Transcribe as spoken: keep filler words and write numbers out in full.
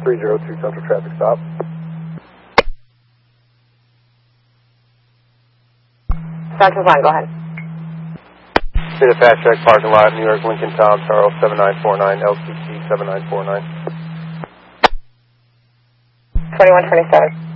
three zero two Central traffic stop. Central Line, go ahead. State of Fast Track parking lot, New York, Lincoln, Tom, Charles, seven nine four nine, L C C seven nine four nine. twenty-one twenty-seven.